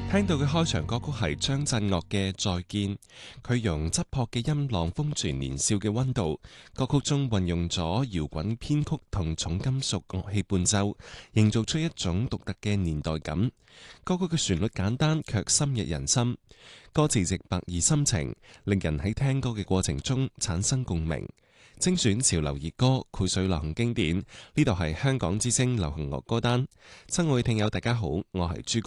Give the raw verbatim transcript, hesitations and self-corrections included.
聽到嘅開場歌曲係張震岳嘅《再見》，佢用質樸嘅音浪封存年少嘅溫度。歌曲中運用咗搖滾編曲同重金屬樂器伴奏，營造出一種獨特嘅年代感。歌曲嘅旋律簡單卻深入人心，歌詞直白而深情，令人喺聽歌嘅過程中產生共鳴。精選潮流熱歌，膾萃流行經典。呢度係香港之聲流行樂歌單。親愛聽友大家好，我係朱